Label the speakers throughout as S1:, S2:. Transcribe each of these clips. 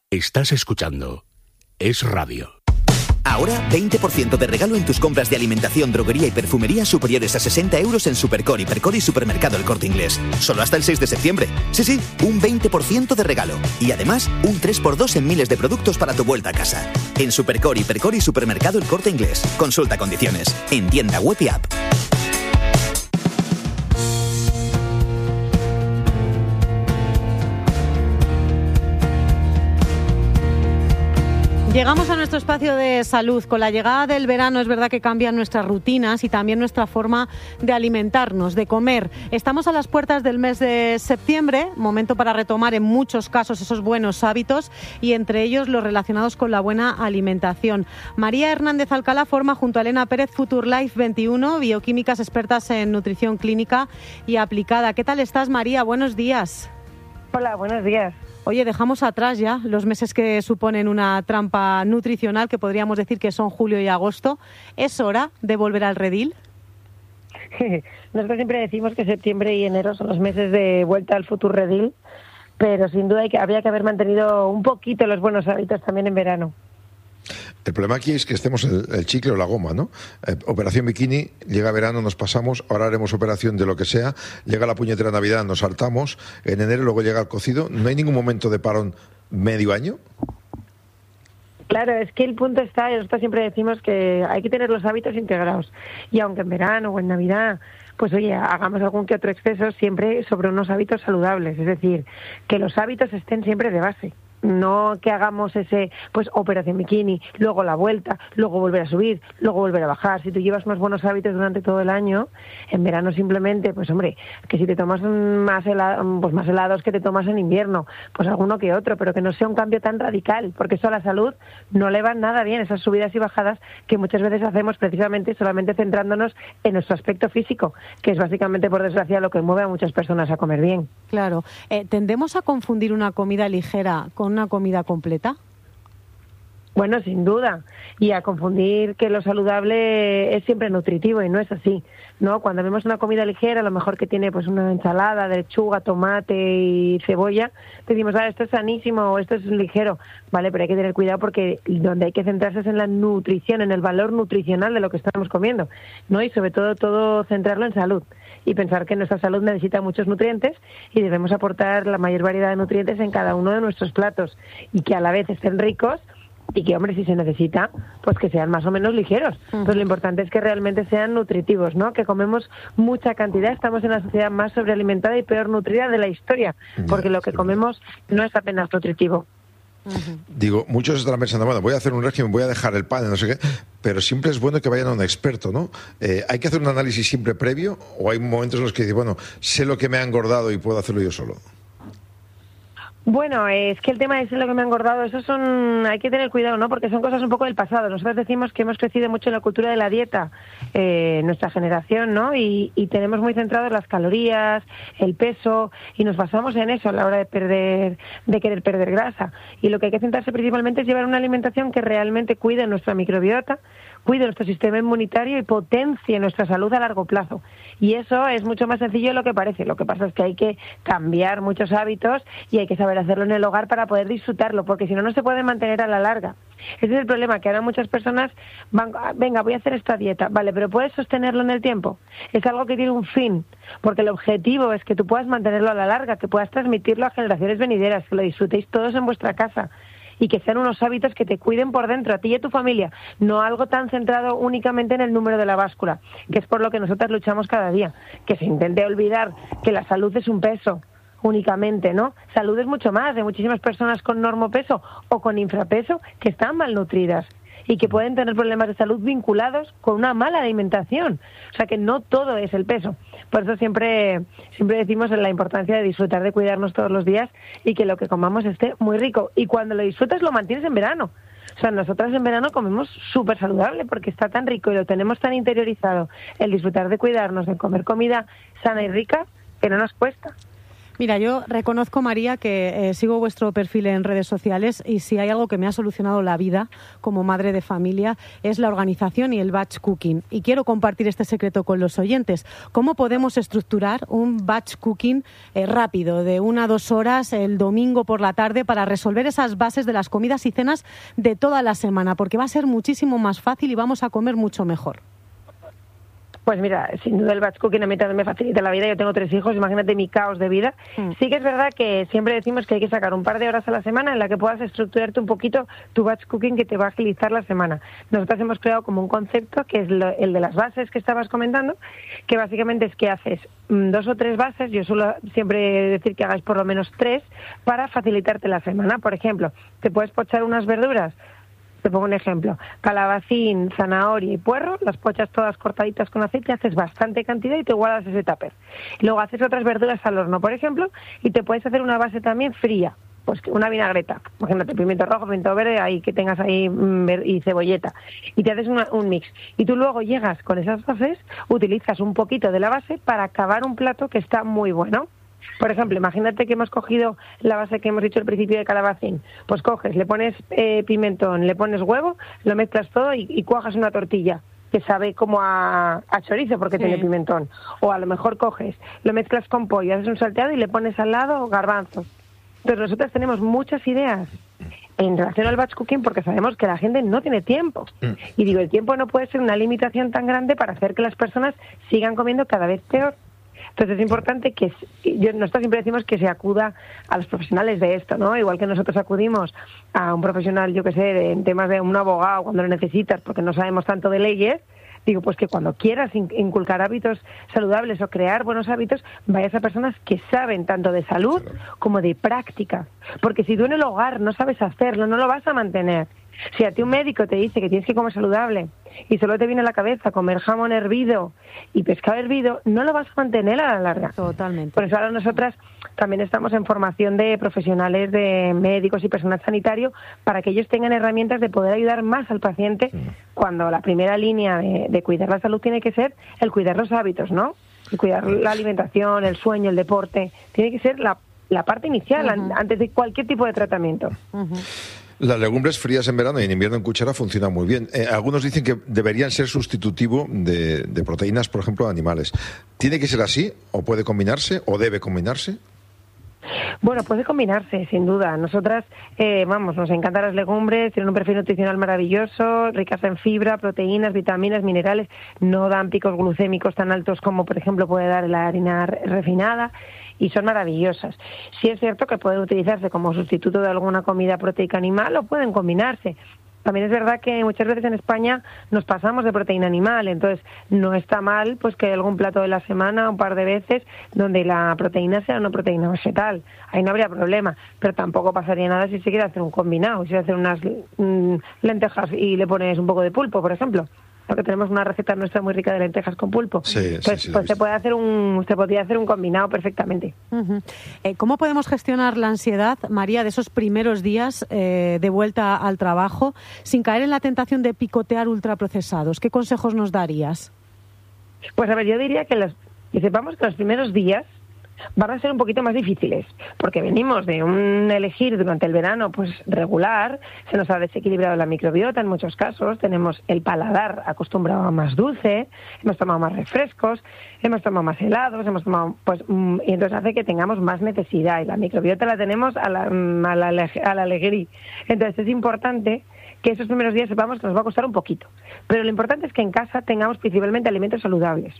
S1: Estás escuchando Es Radio.
S2: Ahora 20% de regalo en tus compras de alimentación, droguería y perfumería superiores a 60 euros en Supercore, Hipercore y Supermercado El Corte Inglés. Solo hasta el 6 de septiembre. Sí, un 20% de regalo. Y además, un 3x2 en miles de productos para tu vuelta a casa. En Supercore, Hipercore y Supermercado El Corte Inglés. Consulta condiciones. En tienda web y app.
S3: Llegamos a nuestro espacio de salud. Con la llegada del verano es verdad que cambian nuestras rutinas y también nuestra forma de alimentarnos, de comer. Estamos a las puertas del mes de septiembre, momento para retomar en muchos casos esos buenos hábitos y entre ellos los relacionados con la buena alimentación. María Hernández Alcalá forma junto a Elena Pérez Futurlife 21, bioquímicas expertas en nutrición clínica y aplicada. ¿Qué tal estás, María? Buenos días.
S4: Hola, buenos días.
S3: Oye, dejamos atrás ya los meses que suponen una trampa nutricional, que podríamos decir que son julio y agosto. ¿Es hora de volver al redil?
S4: Nosotros siempre decimos que septiembre y enero son los meses de vuelta al futuro redil, pero sin duda habría que haber mantenido un poquito los buenos hábitos también en verano.
S5: El problema aquí es que estemos el chicle o la goma, ¿no? Operación bikini, llega verano, nos pasamos, ahora haremos operación de lo que sea, llega la puñetera Navidad, nos saltamos, en enero luego llega el cocido. ¿No hay ningún momento de parón medio año?
S4: Claro, es que el punto está, y nosotros siempre decimos que hay que tener los hábitos integrados, y aunque en verano o en Navidad, pues oye, hagamos algún que otro exceso, siempre sobre unos hábitos saludables, es decir, que los hábitos estén siempre de base. No que hagamos operación bikini, luego la vuelta, luego volver a subir, luego volver a bajar. Si tú llevas unos buenos hábitos durante todo el año, en verano simplemente, pues hombre, que si te tomas más helados que te tomas en invierno, pues alguno que otro, pero que no sea un cambio tan radical, porque eso a la salud no le va nada bien, esas subidas y bajadas que muchas veces hacemos precisamente solamente centrándonos en nuestro aspecto físico, que es básicamente, por desgracia, lo que mueve a muchas personas a comer bien.
S3: Claro. ¿Tendemos a confundir una comida ligera con una comida completa?
S4: Bueno, sin duda. Y a confundir que lo saludable es siempre nutritivo, y no es así, ¿no? Cuando vemos una comida ligera, a lo mejor que tiene pues una ensalada de lechuga, tomate y cebolla, decimos, esto es sanísimo o esto es ligero, ¿vale? Pero hay que tener cuidado porque donde hay que centrarse es en la nutrición, en el valor nutricional de lo que estamos comiendo, ¿no? Y sobre todo centrarlo en salud y pensar que nuestra salud necesita muchos nutrientes y debemos aportar la mayor variedad de nutrientes en cada uno de nuestros platos y que a la vez estén ricos y que, hombre, si se necesita, pues que sean más o menos ligeros. Pues lo importante es que realmente sean nutritivos, ¿no? Que comemos mucha cantidad, estamos en la sociedad más sobrealimentada y peor nutrida de la historia, porque lo que comemos no es apenas nutritivo.
S5: Digo, muchos estarán pensando, bueno, voy a hacer un régimen, voy a dejar el pan, no sé qué, pero siempre es bueno que vayan a un experto, ¿no? ¿Hay que hacer un análisis siempre previo o hay momentos en los que dices, bueno, sé lo que me ha engordado y puedo hacerlo yo solo?
S4: Bueno, es que el tema es lo que me ha engordado, hay que tener cuidado, ¿no? Porque son cosas un poco del pasado. Nosotros decimos que hemos crecido mucho en la cultura de la dieta, nuestra generación, ¿no? Y tenemos muy centradas las calorías, el peso, y nos basamos en eso a la hora de querer perder grasa. Y lo que hay que centrarse principalmente es llevar una alimentación que realmente cuide nuestra microbiota, cuide nuestro sistema inmunitario y potencie nuestra salud a largo plazo. Y eso es mucho más sencillo de lo que parece. Lo que pasa es que hay que cambiar muchos hábitos y hay que saber hacerlo en el hogar para poder disfrutarlo, porque si no, no se puede mantener a la larga. Ese es el problema, que ahora muchas personas van, venga, voy a hacer esta dieta, vale, pero ¿puedes sostenerlo en el tiempo? Es algo que tiene un fin, porque el objetivo es que tú puedas mantenerlo a la larga, que puedas transmitirlo a generaciones venideras, que lo disfrutéis todos en vuestra casa y que sean unos hábitos que te cuiden por dentro, a ti y a tu familia, no algo tan centrado únicamente en el número de la báscula, que es por lo que nosotras luchamos cada día, que se intente olvidar que la salud es un peso únicamente, ¿no? Salud es mucho más. Hay muchísimas personas con normopeso o con infrapeso que están malnutridas y que pueden tener problemas de salud vinculados con una mala alimentación. O sea que no todo es el peso. Por eso siempre decimos la importancia de disfrutar, de cuidarnos todos los días y que lo que comamos esté muy rico. Y cuando lo disfrutas lo mantienes en verano. O sea, nosotras en verano comemos súper saludable porque está tan rico y lo tenemos tan interiorizado, el disfrutar de cuidarnos, de comer comida sana y rica, que no nos cuesta.
S3: Mira, yo reconozco, María, que sigo vuestro perfil en redes sociales y si hay algo que me ha solucionado la vida como madre de familia es la organización y el batch cooking. Y quiero compartir este secreto con los oyentes. ¿Cómo podemos estructurar un batch cooking rápido, de 1 a 2 horas el domingo por la tarde, para resolver esas bases de las comidas y cenas de toda la semana? Porque va a ser muchísimo más fácil y vamos a comer mucho mejor.
S4: Pues mira, sin duda el batch cooking a mí también me facilita la vida. Yo tengo 3 hijos, imagínate mi caos de vida. Sí que es verdad que siempre decimos que hay que sacar un par de horas a la semana en la que puedas estructurarte un poquito tu batch cooking, que te va a agilizar la semana. Nosotros hemos creado como un concepto que es el de las bases que estabas comentando, que básicamente es que haces 2 o 3 bases. Yo suelo siempre decir que hagáis por lo menos 3 para facilitarte la semana. Por ejemplo, te puedes pochar unas verduras. Te pongo un ejemplo: calabacín, zanahoria y puerro, las pochas todas cortaditas con aceite, haces bastante cantidad y te guardas ese tupper. Luego haces otras verduras al horno, por ejemplo, y te puedes hacer una base también fría, pues una vinagreta, imagínate, pimiento rojo, pimiento verde, ahí que tengas ahí y cebolleta, y te haces un mix. Y tú luego llegas con esas bases, utilizas un poquito de la base para acabar un plato que está muy bueno. Por ejemplo, imagínate que hemos cogido la base que hemos dicho al principio de calabacín. Pues coges, le pones pimentón, le pones huevo, lo mezclas todo y cuajas una tortilla que sabe como a chorizo porque tiene pimentón. O a lo mejor coges, lo mezclas con pollo, haces un salteado y le pones al lado garbanzos. Entonces nosotros tenemos muchas ideas en relación al batch cooking porque sabemos que la gente no tiene tiempo. Y digo, el tiempo no puede ser una limitación tan grande para hacer que las personas sigan comiendo cada vez peor. Entonces es importante que nosotros siempre decimos que se acuda a los profesionales de esto, ¿no? Igual que nosotros acudimos a un profesional, yo que sé, en temas de un abogado cuando lo necesitas porque no sabemos tanto de leyes. Digo, pues que cuando quieras inculcar hábitos saludables o crear buenos hábitos, vayas a personas que saben tanto de salud como de práctica. Porque si tú en el hogar no sabes hacerlo, no lo vas a mantener. Si a ti un médico te dice que tienes que comer saludable y solo te viene a la cabeza comer jamón hervido y pescado hervido, no lo vas a mantener a la larga.
S3: Totalmente.
S4: Por eso ahora nosotras también estamos en formación de profesionales, de médicos y personal sanitario, para que ellos tengan herramientas de poder ayudar más al paciente cuando la primera línea de cuidar la salud tiene que ser el cuidar los hábitos, ¿no? El cuidar la alimentación, el sueño, el deporte. Tiene que ser la parte inicial antes de cualquier tipo de tratamiento.
S5: Las legumbres frías en verano y en invierno en cuchara funcionan muy bien. Algunos dicen que deberían ser sustitutivo de proteínas, por ejemplo, de animales. ¿Tiene que ser así o puede combinarse o debe combinarse?
S4: Bueno, puede combinarse, sin duda. Nosotras, nos encantan las legumbres, tienen un perfil nutricional maravilloso, ricas en fibra, proteínas, vitaminas, minerales, no dan picos glucémicos tan altos como, por ejemplo, puede dar la harina refinada, y son maravillosas. Sí es cierto que pueden utilizarse como sustituto de alguna comida proteica animal o pueden combinarse. También es verdad que muchas veces en España nos pasamos de proteína animal, entonces no está mal pues que algún plato de la semana, un par de veces, donde la proteína sea una proteína vegetal. Ahí no habría problema, pero tampoco pasaría nada si se quiere hacer un combinado, si se hacer unas lentejas y le pones un poco de pulpo, por ejemplo. Porque tenemos una receta nuestra muy rica de lentejas con pulpo.
S5: Sí,
S4: pues se podría hacer un combinado perfectamente.
S3: ¿Cómo podemos gestionar la ansiedad, María, de esos primeros días de vuelta al trabajo sin caer en la tentación de picotear ultraprocesados? ¿Qué consejos nos darías?
S4: Pues a ver, yo diría que sepamos que los primeros días van a ser un poquito más difíciles, porque venimos de un elegir durante el verano pues regular, se nos ha desequilibrado la microbiota en muchos casos, tenemos el paladar acostumbrado a más dulce, hemos tomado más refrescos, hemos tomado más helados, hemos tomado y entonces hace que tengamos más necesidad y la microbiota la tenemos a la alegría. Entonces es importante que esos primeros días sepamos que nos va a costar un poquito, pero lo importante es que en casa tengamos principalmente alimentos saludables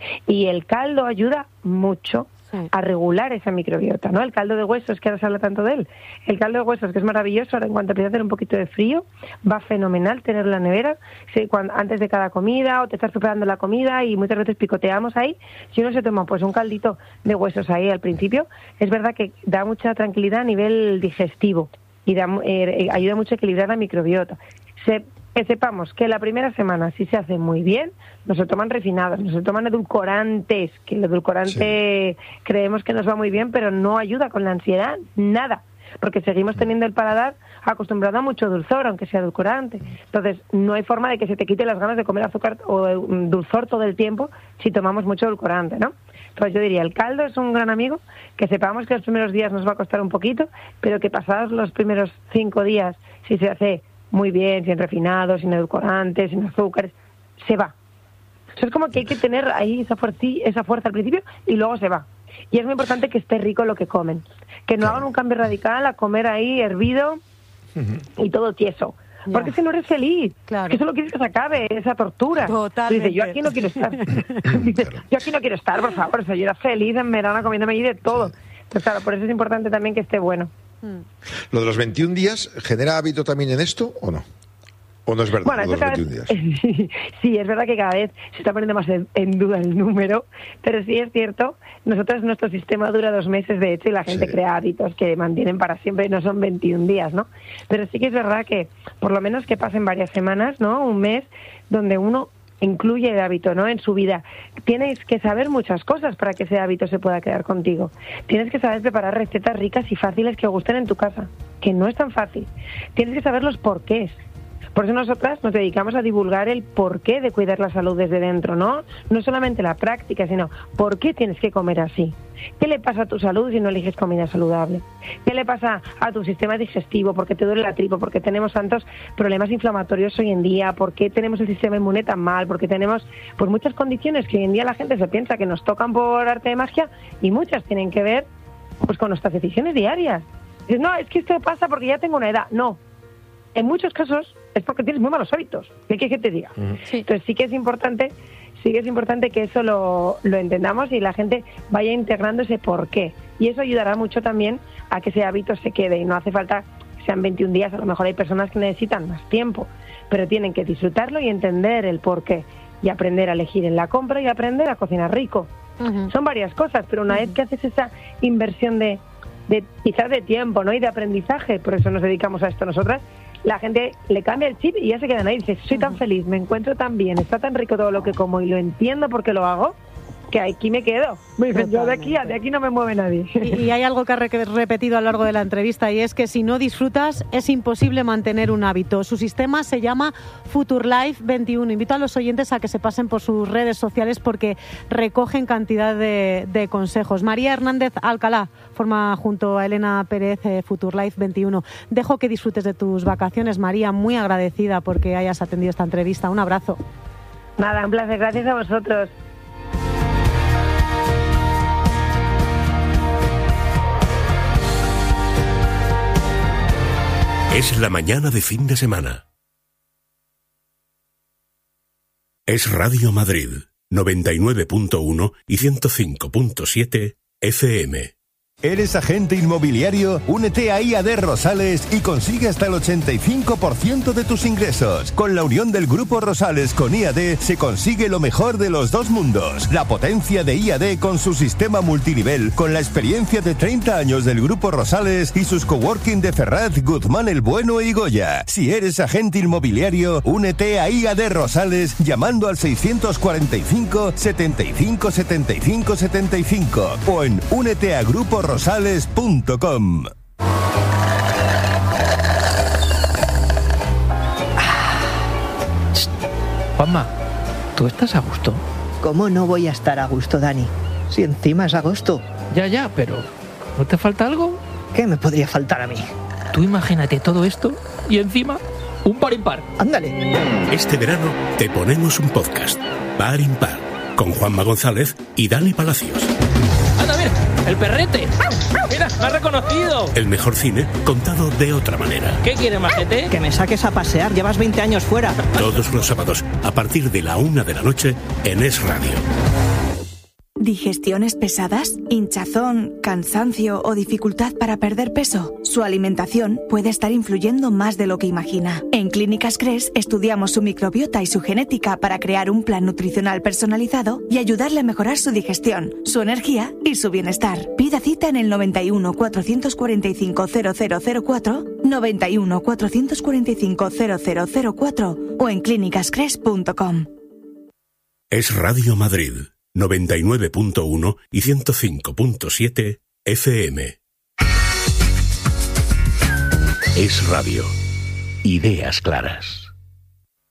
S4: y el caldo ayuda mucho a regular esa microbiota, ¿no? El caldo de huesos, que ahora se habla tanto de él. El caldo de huesos, que es maravilloso, ahora en cuanto empieza a hacer un poquito de frío, va fenomenal tenerlo en la nevera, antes de cada comida, o te estás preparando la comida y muchas veces picoteamos ahí. Si uno se toma pues un caldito de huesos ahí al principio, es verdad que da mucha tranquilidad a nivel digestivo y ayuda mucho a equilibrar la microbiota. Que sepamos que la primera semana, si se hace muy bien, no se toman refinados, no se toman edulcorantes, que el edulcorante creemos que nos va muy bien, pero no ayuda con la ansiedad, nada, porque seguimos teniendo el paladar acostumbrado a mucho dulzor, aunque sea edulcorante. Entonces, no hay forma de que se te quite las ganas de comer azúcar o dulzor todo el tiempo si tomamos mucho edulcorante, ¿no? Entonces yo diría, el caldo es un gran amigo, que sepamos que los primeros días nos va a costar un poquito, pero que pasados los primeros 5 días, si se hace muy bien, sin refinados, sin edulcorantes, sin azúcares, se va. Eso es como que hay que tener ahí esa fuerza al principio y luego se va. Y es muy importante que esté rico lo que comen. Que no hagan un cambio radical a comer ahí hervido y todo tieso.
S3: Ya.
S4: Porque si no eres feliz,
S3: Claro.
S4: que solo quieres que se acabe esa tortura.
S3: Totalmente.
S4: Dices, yo aquí no quiero estar. Dices, yo aquí no quiero estar, por favor. O sea, yo era feliz en verano comiéndome ahí de todo. Entonces, claro, por eso es importante también que esté bueno.
S5: ¿Lo de los 21 días genera hábito también en esto o no? ¿O no es verdad,
S4: Bueno,
S5: lo de
S4: eso
S5: los
S4: cada
S5: 21 días?
S4: sí, es verdad que cada vez se está poniendo más en duda el número, pero sí es cierto, nuestro sistema dura 2 meses, de hecho, y la gente crea hábitos que mantienen para siempre, no son 21 días, ¿no? Pero sí que es verdad que, por lo menos que pasen varias semanas, ¿no? Un mes, donde uno incluye el hábito, ¿no? En su vida. Tienes que saber muchas cosas para que ese hábito se pueda quedar contigo. Tienes que saber preparar recetas ricas y fáciles que gusten en tu casa, que no es tan fácil. Tienes que saber los porqués. Por eso nosotras nos dedicamos a divulgar el porqué de cuidar la salud desde dentro, ¿no? No solamente la práctica, sino por qué tienes que comer así. ¿Qué le pasa a tu salud si no eliges comida saludable? ¿Qué le pasa a tu sistema digestivo? ¿Por qué te duele la tripa? ¿Por qué tenemos tantos problemas inflamatorios hoy en día? ¿Por qué tenemos el sistema inmune tan mal? ¿Por qué tenemos pues muchas condiciones que hoy en día la gente se piensa que nos tocan por arte de magia y muchas tienen que ver pues con nuestras decisiones diarias? Dices, no, es que esto pasa porque ya tengo una edad. No. En muchos casos es porque tienes muy malos hábitos. ¿Qué quieres que te diga?
S3: Sí.
S4: Entonces sí que es importante que eso lo entendamos y la gente vaya integrando ese porqué. Y eso ayudará mucho también a que ese hábito se quede. Y no hace falta que sean 21 días, a lo mejor hay personas que necesitan más tiempo, pero tienen que disfrutarlo y entender el porqué. Y aprender a elegir en la compra y aprender a cocinar rico. Son varias cosas, pero una vez que haces esa inversión de quizás de tiempo, ¿no? Y de aprendizaje, por eso nos dedicamos a esto nosotras, la gente le cambia el chip y ya se quedan ahí. Dice, soy tan feliz, me encuentro tan bien, está tan rico todo lo que como y lo entiendo porque lo hago, que aquí me quedo. Me dicen, yo de aquí no me mueve nadie.
S3: Y hay algo que ha repetido a lo largo de la entrevista y es que si no disfrutas es imposible mantener un hábito. Su sistema se llama Futurlife 21. Invito a los oyentes a que se pasen por sus redes sociales porque recogen cantidad de consejos. María Hernández Alcalá forma junto a Elena Pérez Futurlife 21. Dejo que disfrutes de tus vacaciones, María, muy agradecida porque hayas atendido esta entrevista. Un abrazo.
S4: Nada, un placer, gracias a vosotros.
S1: Es la mañana de fin de semana. Es Radio Madrid, 99.1 y 105.7 FM.
S6: ¿Eres agente inmobiliario? Únete a IAD Rosales y consigue hasta el 85% de tus ingresos. Con la unión del Grupo Rosales con IAD se consigue lo mejor de los dos mundos. La potencia de IAD con su sistema multinivel, con la experiencia de 30 años del Grupo Rosales y sus coworking de Ferraz, Guzmán el Bueno y Goya. Si eres agente inmobiliario, únete a IAD Rosales llamando al 645 75 75 75 o en úneteaGrupoRosales.com.
S7: Juanma, ¿tú estás a gusto?
S8: ¿Cómo no voy a estar a gusto, Dani? Si encima es agosto.
S7: Ya, pero ¿no te falta algo?
S8: ¿Qué me podría faltar a mí?
S7: Tú imagínate todo esto y encima un par impar.
S8: Ándale.
S1: Este verano te ponemos un podcast, Par Impar, con Juanma González y Dani Palacios.
S7: ¡Anda, mira! ¡El perrete! ¡Mira, me ha reconocido!
S1: El mejor cine contado de otra manera.
S7: ¿Qué quieres, majete?
S8: Que me saques a pasear, llevas 20 años fuera.
S1: Todos los sábados, a partir de la 1 de la noche, en Es Radio.
S9: ¿Digestiones pesadas? ¿Hinchazón, cansancio o dificultad para perder peso? Su alimentación puede estar influyendo más de lo que imagina. En Clínicas Cres estudiamos su microbiota y su genética para crear un plan nutricional personalizado y ayudarle a mejorar su digestión, su energía y su bienestar. Pida cita en el 91 445 0004, 91 445 0004 o en clínicascres.com.
S1: Es Radio Madrid, 99.1 y 105.7 FM. Es Radio. Ideas claras.